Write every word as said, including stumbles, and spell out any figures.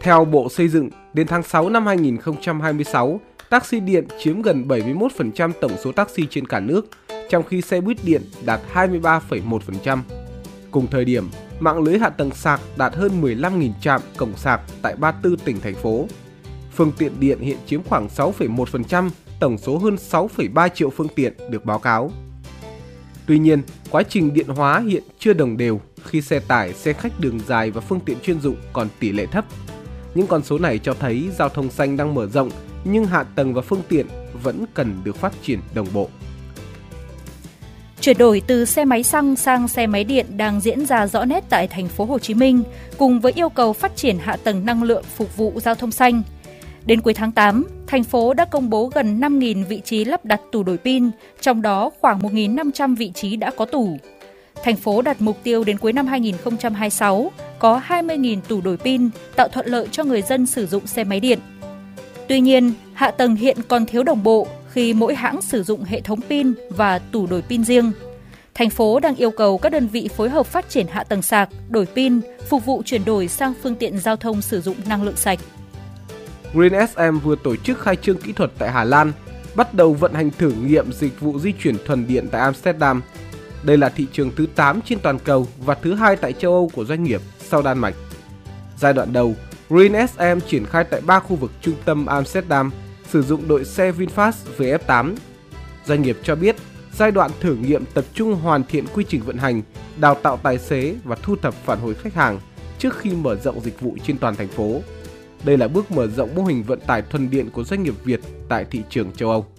Theo Bộ Xây dựng, đến tháng sáu năm hai nghìn không trăm hai mươi sáu, taxi điện chiếm gần bảy mươi mốt phần trăm tổng số taxi trên cả nước, trong khi xe buýt điện đạt hai mươi ba phẩy một phần trăm. Cùng thời điểm, mạng lưới hạ tầng sạc đạt hơn mười lăm nghìn trạm cổng sạc tại ba mươi tư tỉnh, thành phố. Phương tiện điện hiện chiếm khoảng sáu phẩy một phần trăm tổng số hơn sáu phẩy ba triệu phương tiện được báo cáo. Tuy nhiên, quá trình điện hóa hiện chưa đồng đều khi xe tải, xe khách đường dài và phương tiện chuyên dụng còn tỷ lệ thấp. Những con số này cho thấy giao thông xanh đang mở rộng, nhưng hạ tầng và phương tiện vẫn cần được phát triển đồng bộ. Chuyển đổi từ xe máy xăng sang xe máy điện đang diễn ra rõ nét tại thành phố Hồ Chí Minh, cùng với yêu cầu phát triển hạ tầng năng lượng phục vụ giao thông xanh. Đến cuối tháng tám, thành phố đã công bố gần năm nghìn vị trí lắp đặt tủ đổi pin, trong đó khoảng một nghìn năm trăm vị trí đã có tủ. Thành phố đặt mục tiêu đến cuối năm hai nghìn không trăm hai mươi sáu có hai mươi nghìn tủ đổi pin, tạo thuận lợi cho người dân sử dụng xe máy điện. Tuy nhiên, hạ tầng hiện còn thiếu đồng bộ khi mỗi hãng sử dụng hệ thống pin và tủ đổi pin riêng. Thành phố đang yêu cầu các đơn vị phối hợp phát triển hạ tầng sạc, đổi pin, phục vụ chuyển đổi sang phương tiện giao thông sử dụng năng lượng sạch. Green ét em vừa tổ chức khai trương kỹ thuật tại Hà Lan, bắt đầu vận hành thử nghiệm dịch vụ di chuyển thuần điện tại Amsterdam. Đây là thị trường thứ tám trên toàn cầu và thứ hai tại châu Âu của doanh nghiệp sau Đan Mạch. Giai đoạn đầu, Green ét em triển khai tại ba khu vực trung tâm Amsterdam, sử dụng đội xe VinFast vê ép tám. Doanh nghiệp cho biết, giai đoạn thử nghiệm tập trung hoàn thiện quy trình vận hành, đào tạo tài xế và thu thập phản hồi khách hàng trước khi mở rộng dịch vụ trên toàn thành phố. Đây là bước mở rộng mô hình vận tải thuần điện của doanh nghiệp Việt tại thị trường châu Âu.